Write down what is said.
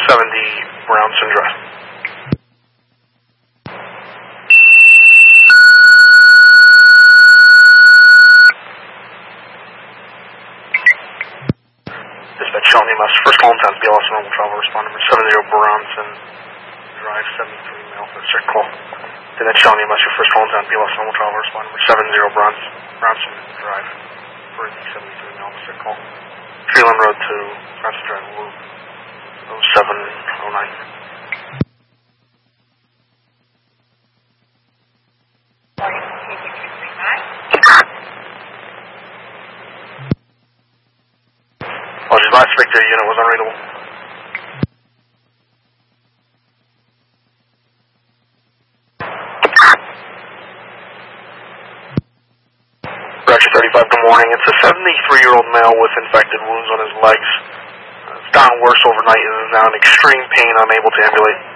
70 Brownson Drive. Dispatch Shelton EMS, first call in time, BLS normal travel, respond number 70 Brownson Drive, 73 male, third circuit call. Dispatch Shelton EMS, your first call in time, BLS normal travel, respond number 70 Brownson Drive, 73 male, third call. Treeland Road to Brownson Drive, 0709. Last Victor unit was unreadable. Roger 35, good morning. It's a 73-year-old male with infected wounds on his legs. It's gotten worse overnight and is now in extreme pain, unable to ambulate.